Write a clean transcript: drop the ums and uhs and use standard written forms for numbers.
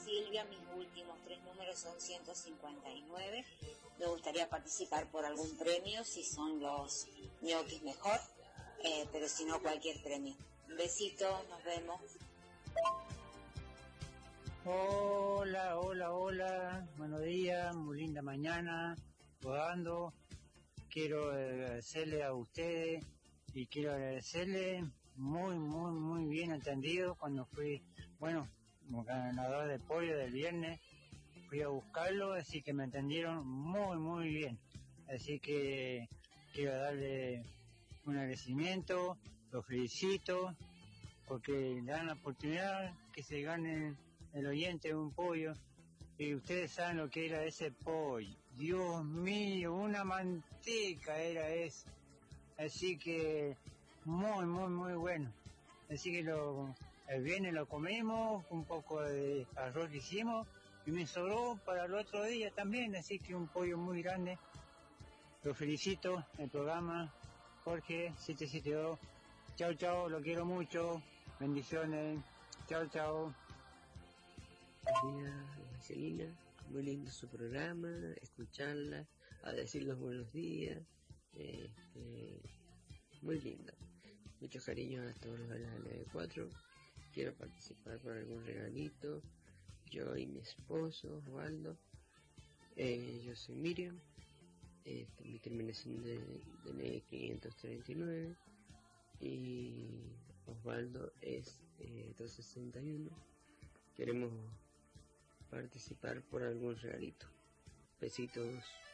Silvia, mis últimos 3 números son 159. Me gustaría participar por algún premio, si son los ñoquis mejor, pero si no, cualquier premio. Un besito, nos vemos. Hola, hola, hola, buenos días, muy linda mañana, rodando. Quiero agradecerle a ustedes y quiero agradecerle muy bien atendido cuando fui, como ganador de pollo del viernes, fui a buscarlo, así que me atendieron muy bien. Así que quiero darle un agradecimiento, los felicito, porque le dan la oportunidad que se gane el oyente un pollo, y ustedes saben lo que era ese pollo. Dios mío, una manteca era eso. Así que muy bueno. Así que el viernes lo comimos, un poco de arroz que hicimos, y me sobró para el otro día también, así que un pollo muy grande. Lo felicito, el programa Jorge 772. Chao, lo quiero mucho. Bendiciones. Chao. Buen día, Marcelina. Muy lindo su programa, escucharla, a decir los buenos días. Muy lindo. Muchos cariños a todos los de la LB4. Quiero participar por algún regalito. Yo y mi esposo, Osvaldo. Yo soy Miriam. Mi terminación de DNI 539. Y Osvaldo es 261. Queremos participar por algún regalito. Besitos.